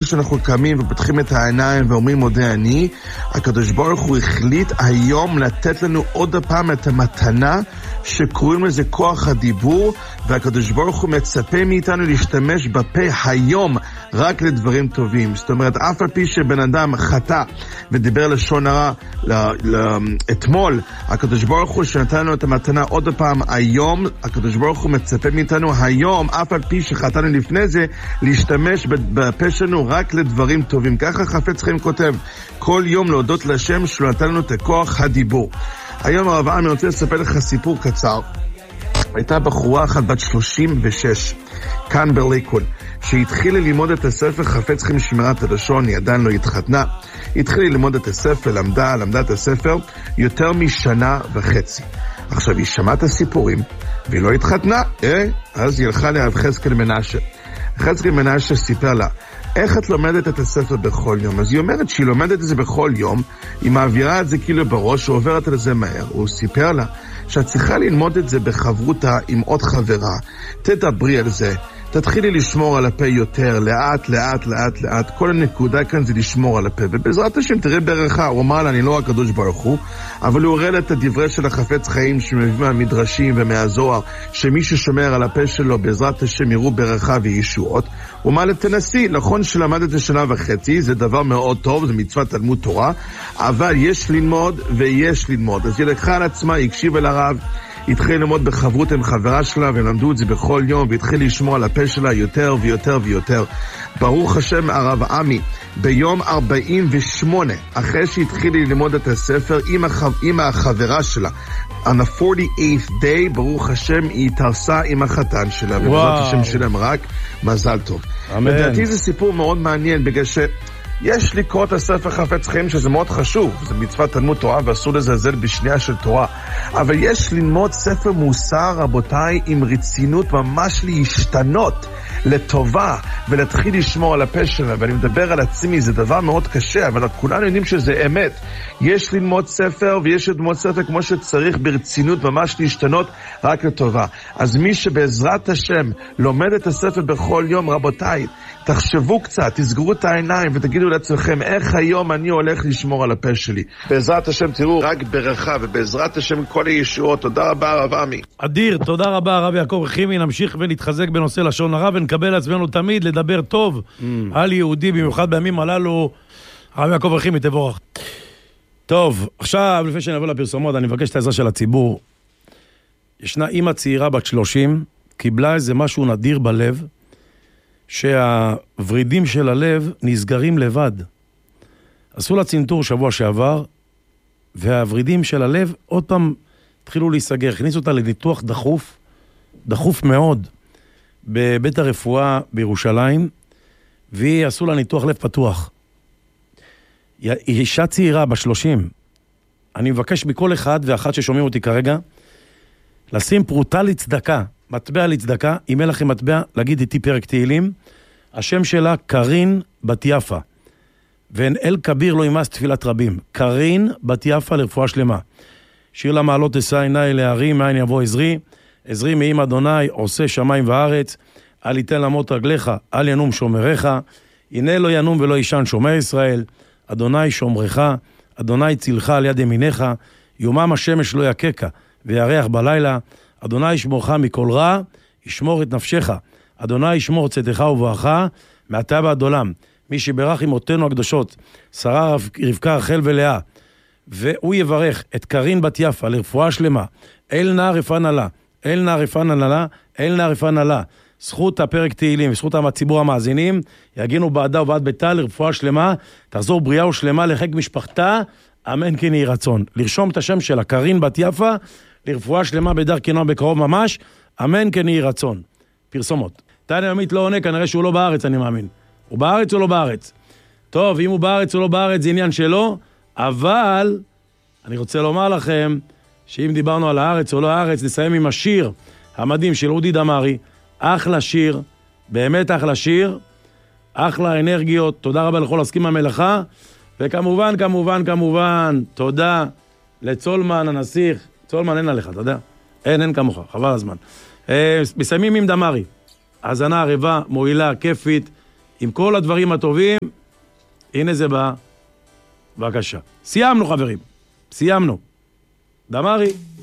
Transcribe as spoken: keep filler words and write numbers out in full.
שאנחנו קמים ופותחים את העיניים ואומרים מודה אני, הקדוש ברוך הוא החליט היום לתת לנו עוד פעם את המתנה שקוראים לזה כוח הדיבור, והקדוש ברוך הוא מצפה מאיתנו להשתמש בפה היום רק לדברים טובים. זאת אומרת, אף על פי שבן אדם חטא ודיבר לשון הרע אתמול, הקדוש ברוך הוא שנתן לנו את המתנה עוד פעם היום, הקדוש ברוך הוא מצפה מאיתנו היום, אף על פי שחטאנו לפני זה, להשתמש בפה שלנו רק לדברים טובים. ככה חפץ חיים כותב, כל יום להודות להשם שהוא נתן לנו את כוח הדיבור. היום הרב עמי, אני רוצה לספר לך סיפור קצר. הייתה בחורה אחת בת שלושים ושש, כאן בלייקוד, שהתחילה ללמוד את הספר חפץ חיים שמירת הלשון, היא עדיין לא התחתנה. התחילה ללמוד את הספר, למדה, למדה את הספר יותר משנה וחצי. עכשיו היא שמעה את הסיפורים, והיא לא התחתנה, אה? אז היא הלכה לרב חזקאל מנשה. חזקאל מנשה סיפר לה, איך את לומדת את הספר בכל יום? אז היא אומרת שהיא לומדת את זה בכל יום, היא מעבירה את זה כאילו בראש, היא עוברת על זה מהר. הוא סיפר לה שאת צריכה ללמוד את זה בחברותה עם עוד חברה, תדברי על זה, תתחילי לשמור על הפה יותר, לאט, לאט, לאט, לאט. כל הנקודה כאן זה לשמור על הפה, ובעזרת השם תראה ברכה. הוא אמר לה, אני לא הקדוש ברוך הוא, אבל הוא הורא לה את הדברי של החפץ חיים שמביא מהמדרשים ומהזוהר, שמי ששומר על הפה שלו בעזרת השם יראו ברכה וישועות. הוא אמר לה, תנסי, נכון שלמדת שנה וחצי, זה דבר מאוד טוב, זה מצוות תלמוד תורה, אבל יש ללמוד ויש ללמוד. אז היא לקחה על עצמה, היא הקשיבה לרב, התחיל ללמוד בחברות עם חברה שלה, ולמדו את זה בכל יום, והתחיל לשמוע על הפה שלה יותר ויותר ויותר. ברוך השם, הרב עמי, ביום ארבעים ושמונה, אחרי שהתחיל ללמוד את הספר עם, החב... עם החברה שלה, on the forty-eighth day, ברוך השם, היא התארסה עם החתן שלה, ובעזרת השם שלהם רק מזל טוב. אמן. לדעתי זה סיפור מאוד מעניין, בגלל ש... יש לקרוא את הספר חפץ חיים שזה מאוד חשוב, זה מצוות תלמוד תורה ואסור לזלזל בשנייה של תורה, אבל יש ללמוד ספר מוסר, רבותיי, עם רצינות, ממש להשתנות לטובה ולהתחיל לשמור על הפה שלה. ואני מדבר על עצמי, זה דבר מאוד קשה, אבל כולנו יודעים שזה אמת. יש ללמוד ספר ויש ללמוד ספר כמו שצריך ברצינות, ממש להשתנות רק לטובה. אז מי שבעזרת השם לומד את הספר בכל יום, רבותיי, תחשבו קצת, תסגרו את העיניים ותגידו לעצמכם, איך היום אני הולך לשמור על הפה שלי. בעזרת השם תראו רק ברכה, ובעזרת השם כל הישועות. תודה רבה הרב עמי. אדיר, תודה רבה הרב יעקב חימי. נמשיך ונתחזק בנושא לשון הרע, ונקבל עצמנו תמיד לדבר טוב mm. על יהודי, במיוחד בימים הללו. הרב יעקב חימי, תבורך. טוב, עכשיו לפני שנבוא לפרסומות, אני מבקש את העזרה של הציבור. ישנה אמא צעירה בת שלושים, קיבלה איזה משהו נדיר בלב, שהוורידים של הלב נסגרים לבד. עשו לה צנתור שבוע שעבר, והוורידים של הלב עוד פעם התחילו להיסגר. הכניסו אותה לניתוח דחוף, דחוף מאוד, בבית הרפואה בירושלים, והיא עשו לה ניתוח לב פתוח. היא אישה צעירה בשלושים. אני מבקש מכל אחד ואחת ששומעים אותי כרגע, לשים פרוטה לצדקה, מטבע לצדקה, אם אין לכם מטבע, להגיד איתי פרק תהילים. השם שלה קרין בת יפה, ואין אל כביר לא ימאס תפילת רבים. קרין בת יפה לרפואה שלמה. שיר למעלות אשא עיני להרים, מאין יבוא עזרי, עזרי מעם אדוני עושה שמיים וארץ, אל יתן למות רגליך, אל ינום שומריך, הנה לא ינום ולא ישן שומר ישראל, אדוני שומרך, אדוני צילך על יד ימיניך, יומם השמש לא יקקה, וירח בלילה, אדוני ישמורך מכל רע, ישמור את נפשך, אדוני ישמור צאתך ובואך, מעתה ועד עולם. מי שברך אמותינו הקדושות, שרה רבקה רחל ולאה, והוא יברך את קרין בת יפה לרפואה שלמה, אל נא רפא נא לה, אל נא רפא נא לה, אל נא רפא נא לה. זכות הפרק תהילים וזכות הציבור המאזינים יגינו בעדה ובעד ביתה לרפואה שלמה, תחזור בריאה ושלמה לחיק משפחתה, אמן כן יהי רצון. לרשום את השם שלה, קרין בת יפה, לרפואה שלמה בדרכי נועם בקרוב ממש, אמן כן יהי רצון. פרסומות. תניא עמית לא עונה, כנראה שהוא לא בארץ, אני מאמין. הוא בארץ או לא בארץ? טוב, אם הוא בארץ או לא בארץ זה עניין שלו, אבל אני רוצה לומר לכם שאם דיברנו על הארץ או לא הארץ, נסיים עם השיר המדהים של אודי דמרי, אחלה שיר, באמת אחלה שיר, אחלה אנרגיות, תודה רבה לכל עוסקים במלאכה, וכמובן, כמובן, כמובן, תודה לצולמן הנסיך, צולמן אין עליך, אתה יודע? אין, אין כמוך, חבל הזמן. אה, מסיימים עם דמרי, הזנה ערבה, מועילה, כיפית, עם כל הדברים הטובים, הנה זה בא. בבקשה. סיימנו, חברים. סיימנו. דמרי.